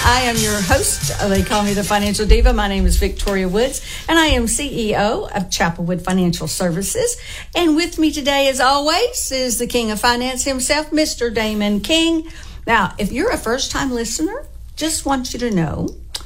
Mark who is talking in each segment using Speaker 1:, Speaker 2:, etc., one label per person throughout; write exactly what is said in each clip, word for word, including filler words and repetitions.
Speaker 1: I am your host. They call me the Financial Diva. My name is Victoria Woods, and I am C E O of Chapelwood Financial Services. And with me today, as always, is the King of Finance himself, Mister Damon King. Now, if you're a first-time listener, just want you to know,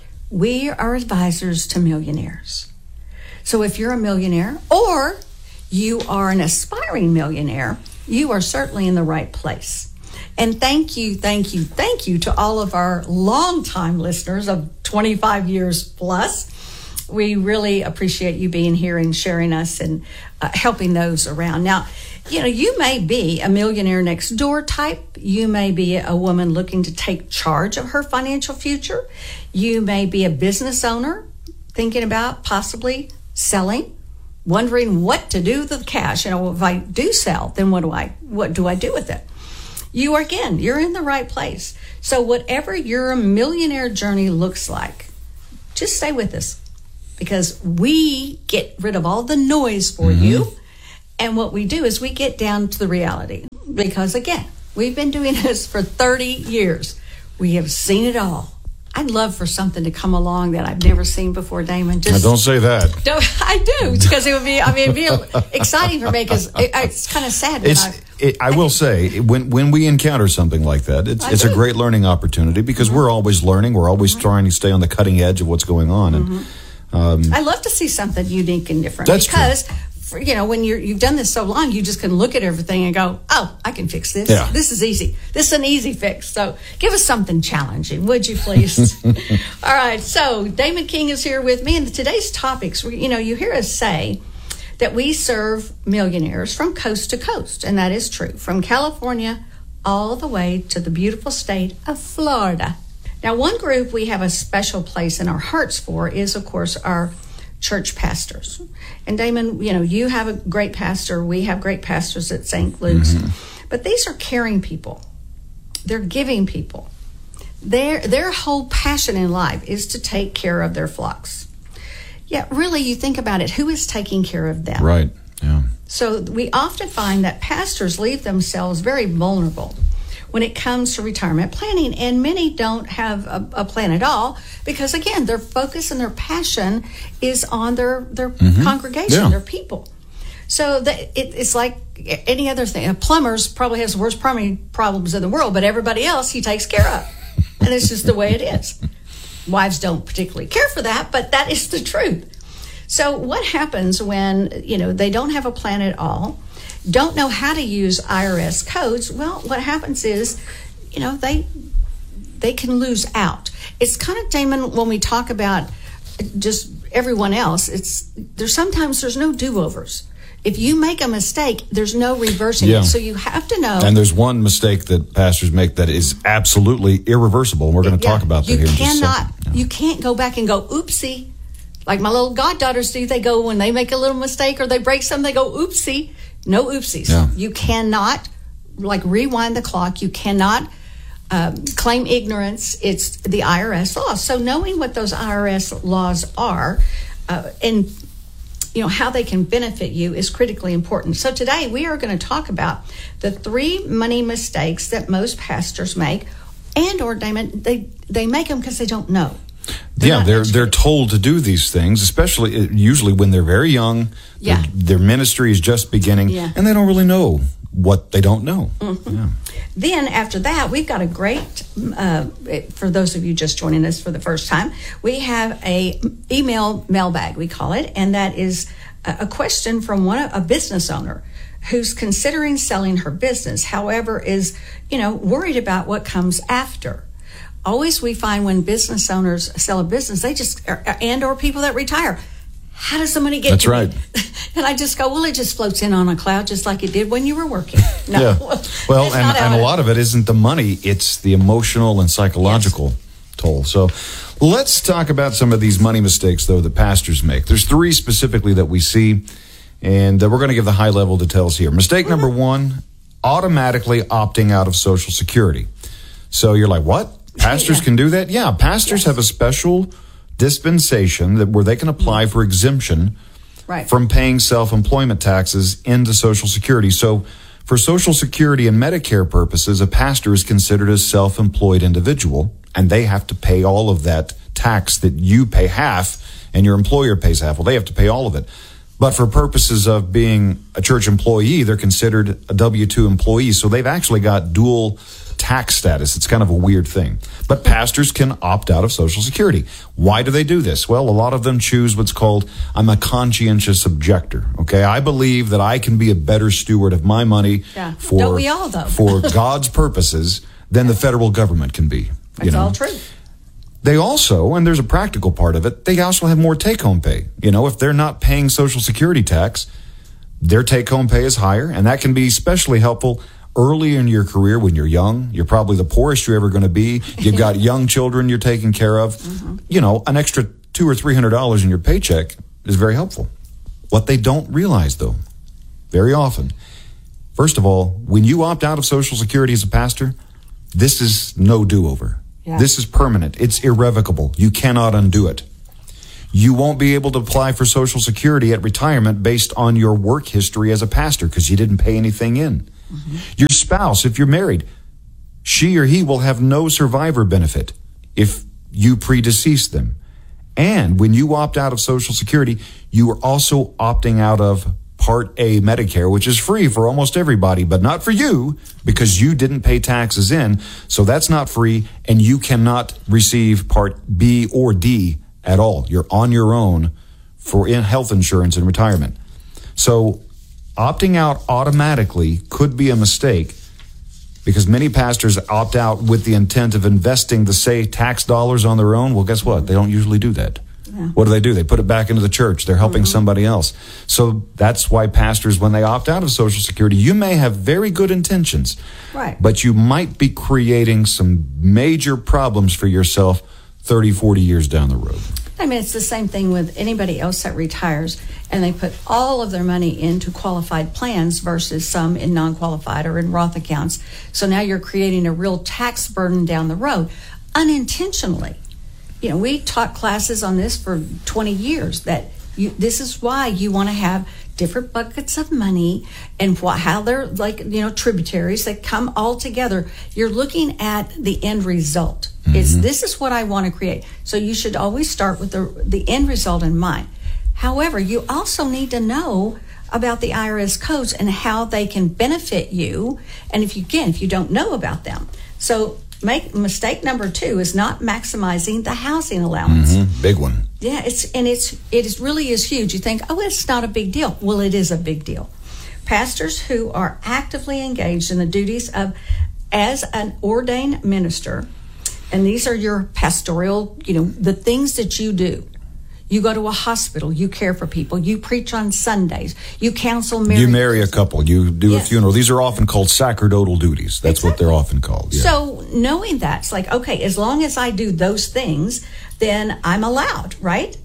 Speaker 1: we are advisors to millionaires. So if you're a millionaire or you are an aspiring millionaire, you are certainly in the right place. And thank you, thank you, thank you to all of our longtime listeners of twenty-five years plus. We really appreciate you being here and sharing us and uh, helping those around. Now, you know, you may be a millionaire next door type. You may be a woman looking to take charge of her financial future. You may be a business owner thinking about possibly selling, wondering what to do with the cash. You know, if I do sell, then what do I, what do I do with it? You are, again, you're in the right place. So whatever your millionaire journey looks like, just stay with us because we get rid of all the noise for mm-hmm. you. And what we do is we get down to the reality because, again, we've been doing this for thirty years. We have seen it all. I'd love for something to come along that I've never seen before, Damon. Just
Speaker 2: now, don't say that.
Speaker 1: No, I do, because it would be. I mean, it'd be exciting for me because it, it's kind of sad. When
Speaker 2: it's,
Speaker 1: I,
Speaker 2: it, I will say, when when we encounter something like that, it's, it's a great learning opportunity because mm-hmm. we're always learning. We're always mm-hmm. trying to stay on the cutting edge of what's going on. And
Speaker 1: mm-hmm. um, I love to see something unique and different.
Speaker 2: That's
Speaker 1: because.
Speaker 2: True.
Speaker 1: For, you know, when you're, you've done this so long, you just can look at everything and go, oh, I can fix this.
Speaker 2: Yeah.
Speaker 1: This is easy. This is an easy fix. So give us something challenging, would you please? All right. So Damon King is here with me. And today's topics, you know, you hear us say that we serve millionaires from coast to coast. And that is true. From California all the way to the beautiful state of Florida. Now, one group we have a special place in our hearts for is, of course, our church pastors. And Damon, you know, you have a great pastor. We have great pastors at Saint Luke's. Mm-hmm. But these are caring people. They're giving people. Their their whole passion in life is to take care of their flocks. Yet, really, you think about it, who is taking care of them?
Speaker 2: Right, yeah.
Speaker 1: So we often find that pastors leave themselves very vulnerable when it comes to retirement planning, and many don't have a, a plan at all because, again, their focus and their passion is on their, their mm-hmm. congregation,
Speaker 2: yeah.
Speaker 1: their people. So the, it, it's like any other thing. A plumber probably has the worst plumbing problems in the world, but everybody else he takes care of. And it's just the way it is. Wives don't particularly care for that, but that is the truth. So what happens when, you know, they don't have a plan at all, don't know how to use I R S codes? Well, what happens is, you know, they they can lose out. It's kind of, Damon, when we talk about just everyone else, it's there's sometimes there's no do-overs. If you make a mistake, there's no reversing
Speaker 2: yeah.
Speaker 1: it. So you have to know.
Speaker 2: And there's one mistake that pastors make that is absolutely irreversible, and we're going to
Speaker 1: yeah,
Speaker 2: talk about that
Speaker 1: you
Speaker 2: here in
Speaker 1: cannot,
Speaker 2: just a second. Yeah.
Speaker 1: You can't go back and go, oopsie. Like my little goddaughters do, they go when they make a little mistake or they break something, they go, oopsie. No oopsies.
Speaker 2: Yeah.
Speaker 1: You cannot, like, rewind the clock. You cannot um, claim ignorance. It's the I R S laws. So knowing what those I R S laws are uh, and, you know, how they can benefit you is critically important. So today we are going to talk about the three money mistakes that most pastors make, and or, Damon, they, they make them because they don't know. They're
Speaker 2: yeah, they're they're told to do these things, especially usually when they're very young.
Speaker 1: Yeah.
Speaker 2: Their, their ministry is just beginning,
Speaker 1: yeah.
Speaker 2: and they don't really know what they don't know.
Speaker 1: Mm-hmm.
Speaker 2: Yeah.
Speaker 1: Then after that, we've got a great, uh, for those of you just joining us for the first time, we have a email mailbag, we call it, and that is a, a question from one a business owner who's considering selling her business, however, is, you know, worried about what comes after. Always we find when business owners sell a business, they just, and or people that retire, how does the money get
Speaker 2: That's
Speaker 1: to
Speaker 2: right.
Speaker 1: me? And I just go, well, it just floats in on a cloud just like it did when you were working. No.
Speaker 2: Yeah. Well, and, and a lot of it isn't the money, it's the emotional and psychological yes. toll. So let's talk about some of these money mistakes, though, that pastors make. There's three specifically that we see, and uh, we're going to give the high-level details here. Mistake mm-hmm. number one, automatically opting out of Social Security. So you're like, what? Pastors yeah. can do that? Yeah, pastors yes. have a special dispensation that where they can apply for exemption
Speaker 1: right.
Speaker 2: from paying self-employment taxes into Social Security. So for Social Security and Medicare purposes, a pastor is considered a self-employed individual and they have to pay all of that tax that you pay half and your employer pays half. Well, they have to pay all of it. But for purposes of being a church employee, they're considered a W two employee. So they've actually got dual tax status. It's kind of a weird thing. But pastors can opt out of Social Security. Why do they do this? Well, a lot of them choose what's called, I'm a conscientious objector. Okay, I believe that I can be a better steward of my money
Speaker 1: yeah.
Speaker 2: for,
Speaker 1: Don't we all, though?
Speaker 2: for God's purposes than the federal government can be.
Speaker 1: That's
Speaker 2: you know?
Speaker 1: all true.
Speaker 2: They also, and there's a practical part of it, they also have more take-home pay. You know, if they're not paying Social Security tax, their take-home pay is higher, and that can be especially helpful early in your career when you're young. You're probably the poorest you're ever going to be. You've got young children you're taking care of. Mm-hmm. You know, an extra two or three hundred dollars in your paycheck is very helpful. What they don't realize, though, very often, first of all, when you opt out of Social Security as a pastor, this is no do-over. Yeah. This is permanent. It's irrevocable. You cannot undo it. You won't be able to apply for Social Security at retirement based on your work history as a pastor because you didn't pay anything in. Mm-hmm. Your spouse, if you're married, she or he will have no survivor benefit if you predecease them. And when you opt out of Social Security, you are also opting out of Part A Medicare, which is free for almost everybody, but not for you because you didn't pay taxes in. So that's not free, and you cannot receive Part B or D at all. You're on your own for in health insurance and retirement. So opting out automatically could be a mistake because many pastors opt out with the intent of investing the, say, tax dollars on their own. Well, guess what? They don't usually do that. Yeah. What do they do? They put it back into the church. They're helping mm-hmm. somebody else. So that's why pastors, when they opt out of Social Security, you may have very good intentions,
Speaker 1: right?
Speaker 2: But you might be creating some major problems for yourself thirty, forty years down the road.
Speaker 1: I mean, it's the same thing with anybody else that retires and they put all of their money into qualified plans versus some in non-qualified or in Roth accounts. So now you're creating a real tax burden down the road unintentionally. You know, we taught classes on this for twenty years that you, this is why you want to have different buckets of money and what, how they're like, you know, tributaries that come all together. You're looking at the end result. Mm-hmm. It's this is what I want to create. So you should always start with the the end result in mind. However, you also need to know about the I R S codes and how they can benefit you. And if you again, if you don't know about them, so. Make mistake number two is not maximizing the housing allowance.
Speaker 2: Mm-hmm. Big one.
Speaker 1: Yeah, it's and it's it is really is huge. You think, oh, it's not a big deal. Well, it is a big deal. Pastors who are actively engaged in the duties of as an ordained minister, and these are your pastoral, you know, the things that you do. You go to a hospital, you care for people, you preach on Sundays, you counsel marriages.
Speaker 2: You marry a couple, you do
Speaker 1: yes.
Speaker 2: a funeral. These are often called sacerdotal duties. That's exactly. what they're often called. Yeah.
Speaker 1: So knowing that, it's like, okay, as long as I do those things, then I'm allowed, right?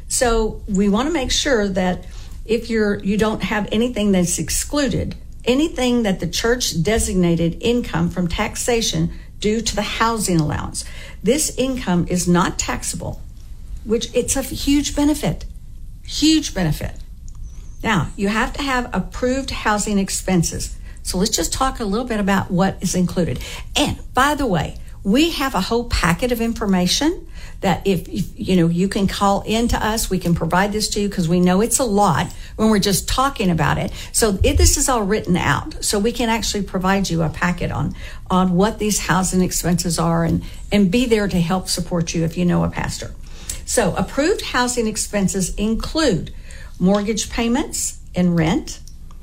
Speaker 1: So we want to make sure that if you're you don't have anything that's excluded, anything that the church designated income from taxation due to the housing allowance, this income is not taxable. Which it's a huge benefit, huge benefit. Now, you have to have approved housing expenses. So let's just talk a little bit about what is included. And by the way, we have a whole packet of information that if, if you know, you can call in to us, we can provide this to you because we know it's a lot when we're just talking about it. So it, this is all written out. So we can actually provide you a packet on, on what these housing expenses are and, and be there to help support you if you know a pastor. So approved housing expenses include mortgage payments and rent,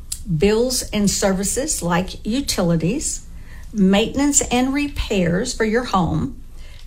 Speaker 1: bills and services like utilities, maintenance and repairs for your home,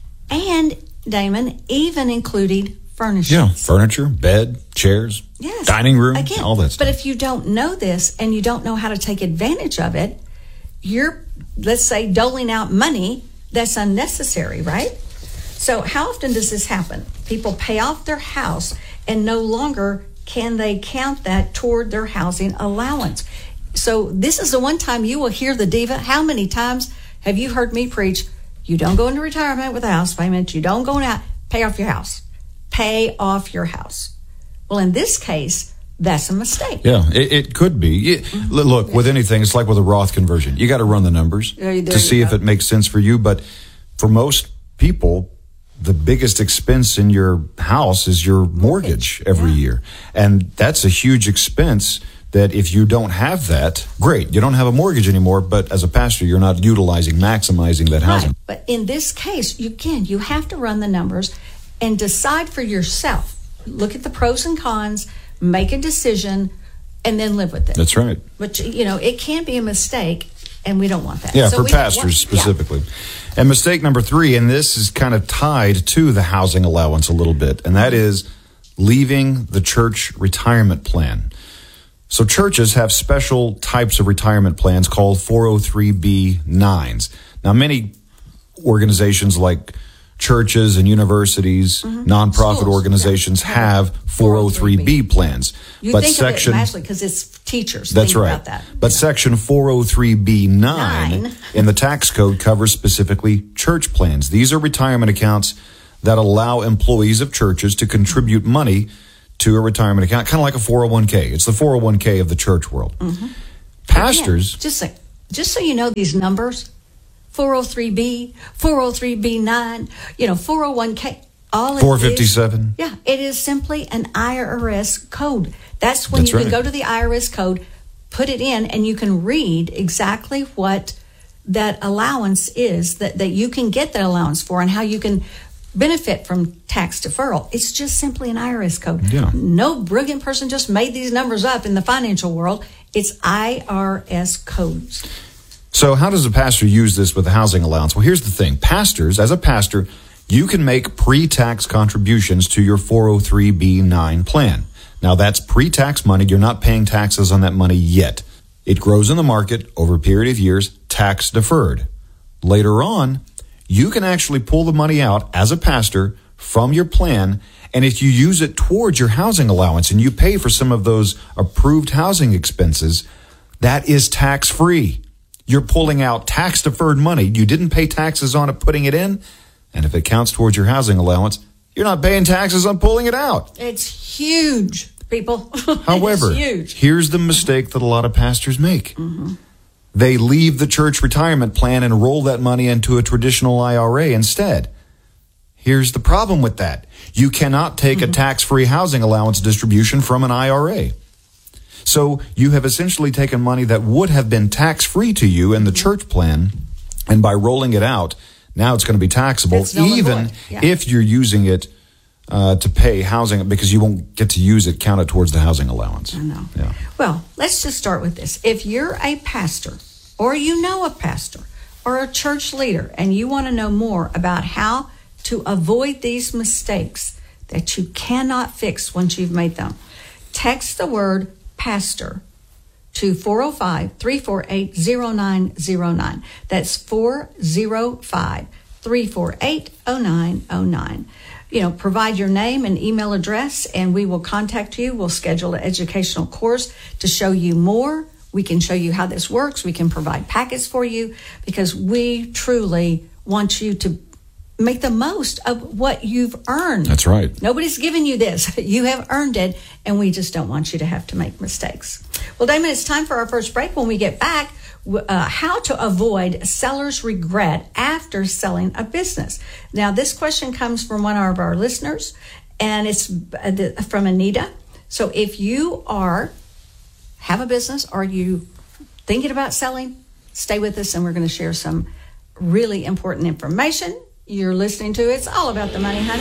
Speaker 1: and, Damon, even including furnishings.
Speaker 2: Yeah, furniture, bed, chairs, yes. dining room, Again, all that stuff.
Speaker 1: But if you don't know this and you don't know how to take advantage of it, you're, let's say, doling out money that's unnecessary, right? So how often does this happen? People pay off their house and no longer can they count that toward their housing allowance. So this is the one time you will hear the diva. How many times have you heard me preach, you don't go into retirement with a house payment, you don't go out, pay off your house. Pay off your house. Well, in this case, that's a mistake.
Speaker 2: Yeah, it, it could be. It, mm-hmm. Look, yeah. with anything, it's like with a Roth conversion. You got to run the numbers there, there to see go. if it makes sense for you. But for most people, the biggest expense in your house is your mortgage, mortgage. every yeah. year. And that's a huge expense that if you don't have that, great, you don't have a mortgage anymore, but as a pastor, you're not utilizing, maximizing that housing.
Speaker 1: Right. But in this case, you can, you have to run the numbers and decide for yourself. Look at the pros and cons, make a decision, and then live with it.
Speaker 2: That's right.
Speaker 1: But, you know, it can be a mistake, and we don't want that.
Speaker 2: Yeah,
Speaker 1: so
Speaker 2: for pastors want, specifically. Yeah. And mistake number three, and this is kind of tied to the housing allowance a little bit, and that is leaving the church retirement plan. So churches have special types of retirement plans called four oh three B nines. Now, many organizations like churches and universities, mm-hmm. nonprofit Schools, organizations yeah. have four oh three B plans.
Speaker 1: You
Speaker 2: but
Speaker 1: think
Speaker 2: section,
Speaker 1: of it actually because it's teachers.
Speaker 2: That's
Speaker 1: think
Speaker 2: right.
Speaker 1: About that.
Speaker 2: But yeah. section four oh three B nine Nine. in the tax code covers specifically church plans. These are retirement accounts that allow employees of churches to contribute money to a retirement account, kind of like a four oh one K. It's the four oh one K of the church world. Mm-hmm. Pastors.
Speaker 1: Again, just, so, just so you know these numbers, four oh three B, four oh three B nine, you know, four oh one K, all
Speaker 2: four fifty-seven.
Speaker 1: Yeah, it is simply an I R S code. That's when That's you right. can go to the I R S code, put it in, and you can read exactly what that allowance is, that, that you can get that allowance for, and how you can benefit from tax deferral. It's just simply an I R S code.
Speaker 2: Yeah.
Speaker 1: No brilliant person just made these numbers up in the financial world. It's I R S codes.
Speaker 2: So how does a pastor use this with the housing allowance? Well, here's the thing. Pastors, as a pastor, you can make pre-tax contributions to your four oh three B nine plan. Now, that's pre-tax money. You're not paying taxes on that money yet. It grows in the market over a period of years, tax deferred. Later on, you can actually pull the money out as a pastor from your plan, and if you use it towards your housing allowance and you pay for some of those approved housing expenses, that is tax-free. You're pulling out tax-deferred money. You didn't pay taxes on it putting it in, and if it counts towards your housing allowance, you're not paying taxes on pulling it out.
Speaker 1: It's huge, people.
Speaker 2: However,
Speaker 1: it's huge.
Speaker 2: Here's the mistake that a lot of pastors make.
Speaker 1: Mm-hmm.
Speaker 2: They leave the church retirement plan and roll that money into a traditional I R A instead. Here's the problem with that. You cannot take mm-hmm. a tax-free housing allowance distribution from an I R A. So you have essentially taken money that would have been tax-free to you in the church plan, and by rolling it out, now it's going to be taxable, even yeah. if you're using it uh, to pay housing, because you won't get to use it, count it towards the housing allowance.
Speaker 1: I know.
Speaker 2: Yeah.
Speaker 1: Well, let's just start with this. If you're a pastor, or you know a pastor, or a church leader, and you want to know more about how to avoid these mistakes that you cannot fix once you've made them, text the word pastor to four oh five, three four eight, oh nine oh nine. That's four oh five, three four eight, oh nine oh nine. You know, provide your name and email address, and we will contact you. We'll schedule an educational course to show you more. We can show you how this works. We can provide packets for you, because we truly want you to make the most of what you've earned.
Speaker 2: That's right.
Speaker 1: Nobody's giving you this. You have earned it, and we just don't want you to have to make mistakes. Well, Damon, it's time for our first break. When we get back, uh, how to avoid seller's regret after selling a business. Now, this question comes from one of our listeners, and it's from Anita. So if you are have a business, or you thinking about selling, stay with us, and we're going to share some really important information. You're listening to It's All About the Money, Honey.